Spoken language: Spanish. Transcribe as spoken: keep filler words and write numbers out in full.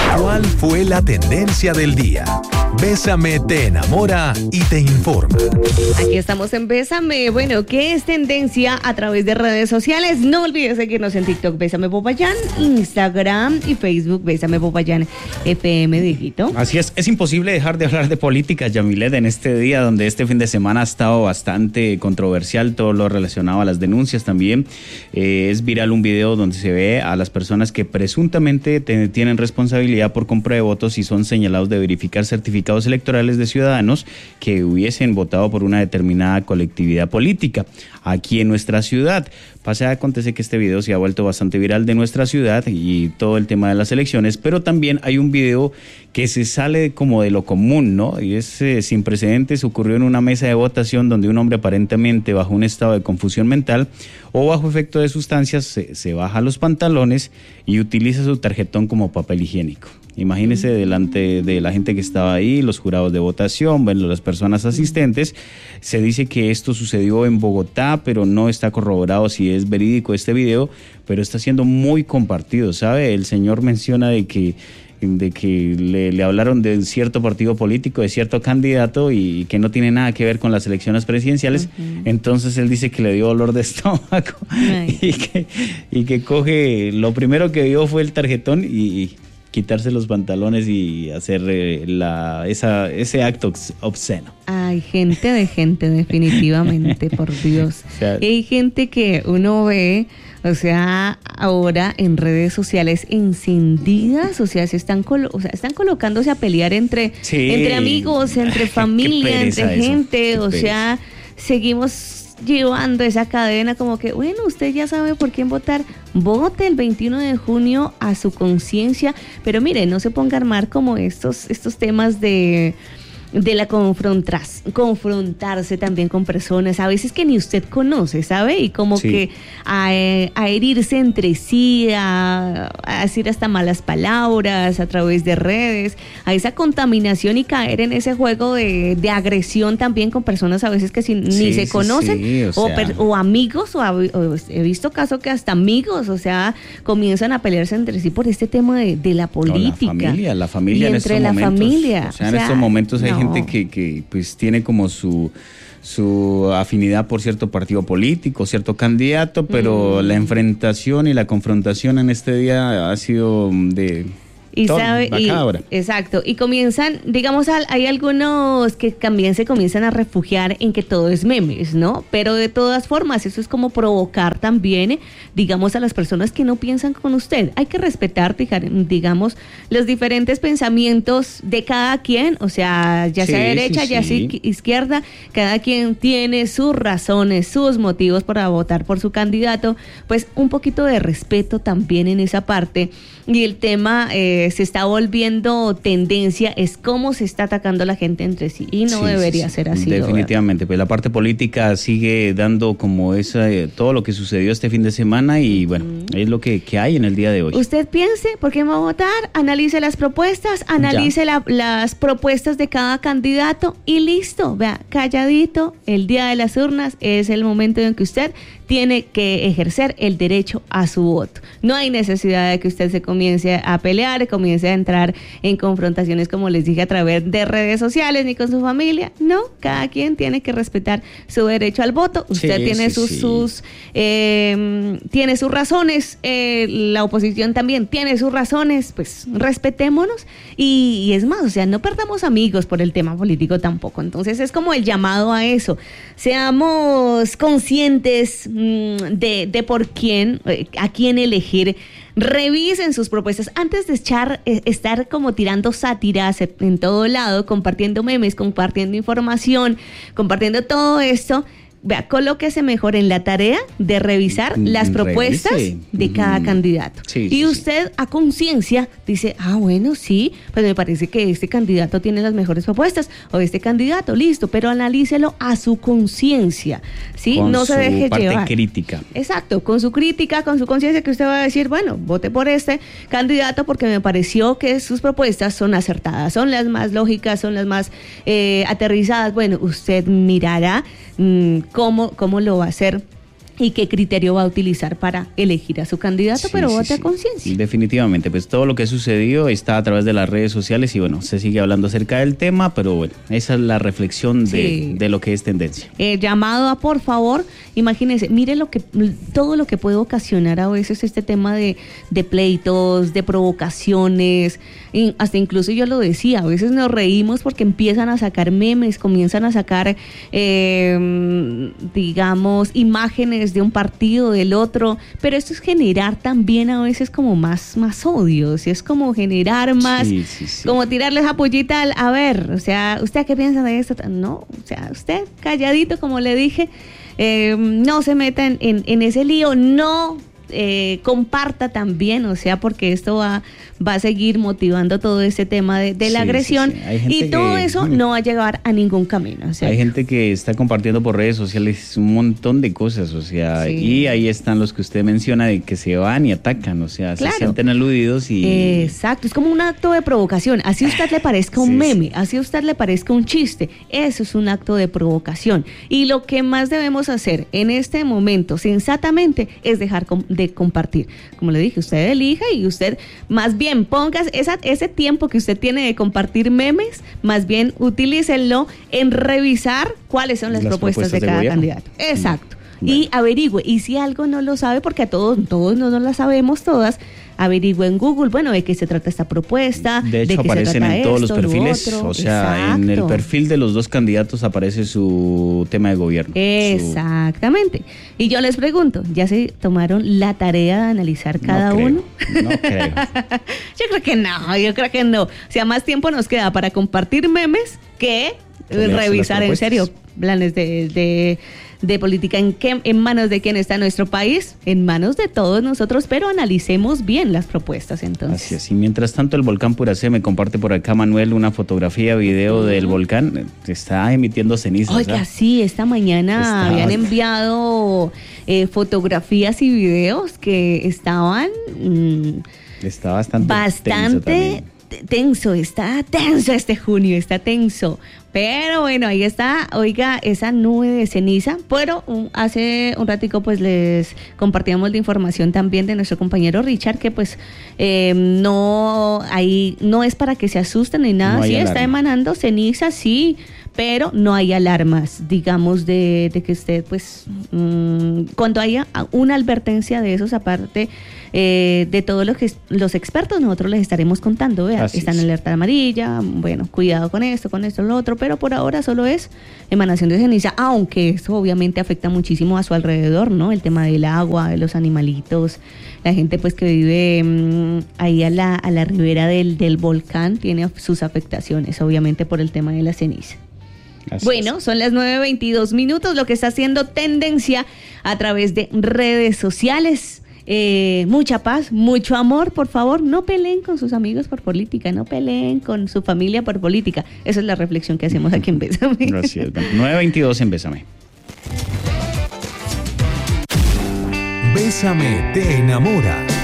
¿Cuál fue la tendencia del día? Bésame te enamora y te informa. Aquí estamos en Bésame. Bueno, ¿qué es tendencia a través de redes sociales? No olvides seguirnos en TikTok, Bésame Popayán, Instagram y Facebook, Bésame Popayán F M, Dieguito. Así es, es imposible dejar de hablar de política, Yamilet, en este día donde este fin de semana ha estado bastante controversial todo lo relacionado a las denuncias también. Eh, es viral un video donde se ve a las personas que presuntamente te, tienen responsabilidad por compra de votos y son señalados de verificar certificados electorales de ciudadanos que hubiesen votado por una determinada colectividad política aquí en nuestra ciudad. Pasa, acontece que este video se ha vuelto bastante viral de nuestra ciudad y todo el tema de las elecciones, pero también hay un video que se sale como de lo común, ¿no? Y es eh, sin precedentes. Ocurrió en una mesa de votación donde un hombre aparentemente bajo un estado de confusión mental o bajo efecto de sustancias se, se baja los pantalones y utiliza su tarjetón como papel higiénico. Imagínese delante de la gente que estaba ahí, los jurados de votación, bueno, las personas asistentes. Se dice que esto sucedió en Bogotá, pero no está corroborado si es verídico este video, pero está siendo muy compartido, ¿sabe? El señor menciona de que de que le, le hablaron de cierto partido político, de cierto candidato y, y que no tiene nada que ver con las elecciones presidenciales. Uh-huh. Entonces él dice que le dio dolor de estómago y que, y que coge, lo primero que vio fue el tarjetón y, y quitarse los pantalones y hacer eh, la esa ese acto obsceno. Hay gente de gente, definitivamente, por Dios. O sea, hay gente que uno ve, o sea, ahora en redes sociales encendidas, o sea, se están colo- o sea, están colocándose a pelear entre, sí. entre amigos, entre familia, entre gente, o pereza. Sea, seguimos llevando esa cadena como que, bueno, usted ya sabe por quién votar, vote el veintiuno de junio a su conciencia, pero mire, no se ponga a armar como estos, estos temas de... de la confrontas, confrontarse también con personas a veces que ni usted conoce, ¿sabe? Y como sí. que a, a herirse entre sí, a, a decir hasta malas palabras a través de redes, a esa contaminación y caer en ese juego de, de agresión también con personas a veces que si, ni sí, se sí, conocen sí, o, o, sea. per, o amigos o, o he visto casos que hasta amigos, o sea, comienzan a pelearse entre sí por este tema de, de la política. No, la familia, la familia en entre estos la momentos. Familia, o sea, en o sea, estos momentos hay no. gente que, que pues tiene como su su afinidad por cierto partido político, cierto candidato, pero mm. la enfrentación y la confrontación en este día ha sido de... Y Todo, sabe, y, exacto, y comienzan, digamos, hay algunos que también se comienzan a refugiar en que todo es memes, ¿no? Pero de todas formas, eso es como provocar también, digamos, a las personas que no piensan con usted. Hay que respetar, digamos, los diferentes pensamientos de cada quien, o sea, ya sea sí, derecha, sí, ya sea sí. izquierda, cada quien tiene sus razones, sus motivos para votar por su candidato, pues un poquito de respeto también en esa parte. Y el tema eh, se está volviendo tendencia, es cómo se está atacando la gente entre sí, y no sí, debería sí, sí. ser así. Definitivamente, pues la parte política sigue dando como esa, eh, todo lo que sucedió este fin de semana y bueno, mm. es lo que, que hay en el día de hoy. Usted piense, ¿por qué va a votar? Analice las propuestas, analice la, las propuestas de cada candidato y listo, vea, calladito, el día de las urnas es el momento en que usted tiene que ejercer el derecho a su voto. No hay necesidad de que usted se comience a pelear, comience a entrar en confrontaciones, como les dije, a través de redes sociales, ni con su familia. No, cada quien tiene que respetar su derecho al voto. Usted sí, tiene, sí, sus, sí. sus, eh, tiene sus razones, eh, la oposición también tiene sus razones, pues respetémonos. Y, y es más, o sea, no perdamos amigos por el tema político tampoco. Entonces es como el llamado a eso. Seamos conscientes De, de por quién, a quién elegir. Revisen sus propuestas antes de echar, eh, estar como tirando sátiras en todo lado, compartiendo memes, compartiendo información, compartiendo todo esto. Vea, colóquese mejor en la tarea de revisar las propuestas Revise. de uh-huh. cada candidato. Sí, y sí, usted sí. a conciencia dice, ah, bueno, sí, pues me parece que este candidato tiene las mejores propuestas, o este candidato, listo, pero analícelo a su conciencia, ¿sí? Con no se deje su parte llevar. crítica. Exacto, con su crítica, con su conciencia, que usted va a decir, bueno, vote por este candidato porque me pareció que sus propuestas son acertadas, son las más lógicas, son las más eh, aterrizadas. Bueno, usted mirará mmm, cómo, cómo lo va a hacer y qué criterio va a utilizar para elegir a su candidato, sí, pero sí, vote sí. a conciencia. Definitivamente, pues todo lo que sucedió está a través de las redes sociales y bueno, se sigue hablando acerca del tema, pero bueno, esa es la reflexión de, sí. de lo que es tendencia. Eh, llamado a, por favor, imagínense, mire lo que, todo lo que puede ocasionar a veces este tema de, de pleitos, de provocaciones, y hasta incluso yo lo decía, a veces nos reímos porque empiezan a sacar memes, comienzan a sacar, eh, digamos, imágenes de un partido, del otro, pero esto es generar también a veces como más, más odios, y es como generar más, sí, sí, sí. como tirarles a pollita al, a ver, o sea, ¿usted qué piensa de esto? No, o sea, usted calladito, como le dije, eh, no se meta en, en, en ese lío, no eh, comparta también, o sea, porque esto va, va a seguir motivando todo ese tema de, de sí, la agresión, sí, sí. y todo que, eso no va a llegar a ningún camino. O sea, hay gente que está compartiendo por redes sociales un montón de cosas, o sea, sí. y ahí están los que usted menciona de que se van y atacan, o sea, claro. se sienten aludidos y... Exacto, es como un acto de provocación, así a usted le parezca un sí, meme, sí. así a usted le parezca un chiste, eso es un acto de provocación, y lo que más debemos hacer en este momento, sensatamente, es dejar de compartir. Como le dije, usted elija y usted más bien ponga esa, ese tiempo que usted tiene de compartir memes, más bien utilícenlo en revisar cuáles son las, las propuestas, propuestas de, de cada gobierno. Candidato. Exacto. Bueno. Y averigüe, y si algo no lo sabe, porque a todos, todos no nos la sabemos todas, averigüe en Google, bueno, de qué se trata esta propuesta. De hecho, de qué aparecen se trata en todos esto, los perfiles, o sea, exacto. en el perfil de los dos candidatos aparece su tema de gobierno. Exactamente. Su... Y yo les pregunto, ¿ya se tomaron la tarea de analizar cada no creo, uno? No creo. Yo creo que no, yo creo que no. O sea, más tiempo nos queda para compartir memes que revisar en serio planes de... de de política, ¿en qué, en manos de quién está nuestro país? En manos de todos nosotros, pero analicemos bien las propuestas entonces. Así es, y mientras tanto el volcán Puracé, me comparte por acá Manuel una fotografía, video del volcán, está emitiendo cenizas. Oiga, sí, esta mañana está... habían enviado eh, fotografías y videos que estaban... Mmm, está bastante Bastante tenso, tenso, está tenso este junio, está tenso. Pero bueno, ahí está, oiga, esa nube de ceniza. Pero um, hace un ratico pues les compartíamos la información también de nuestro compañero Richard, que pues eh, no, ahí no es para que se asusten ni nada, no sí alarma. Está emanando ceniza, sí, pero no hay alarmas, digamos, de, de que usted pues, mmm, cuando haya una advertencia de esos, aparte eh, de todo lo que los expertos, nosotros les estaremos contando, ¿vea? Están en alerta amarilla, bueno, cuidado con esto, con esto, lo otro, pero por ahora solo es emanación de ceniza, aunque eso obviamente afecta muchísimo a su alrededor, ¿no? El tema del agua, de los animalitos, la gente pues que vive mmm, ahí a la, a la ribera del, del volcán tiene sus afectaciones, obviamente por el tema de la ceniza. Así bueno, es. Son las nueve veintidós minutos, lo que está haciendo tendencia a través de redes sociales. Eh, mucha paz, mucho amor, por favor, no peleen con sus amigos por política, no peleen con su familia por política. Esa es la reflexión que hacemos aquí en Bésame. Gracias. nueve veintidós en Bésame. Bésame te enamora.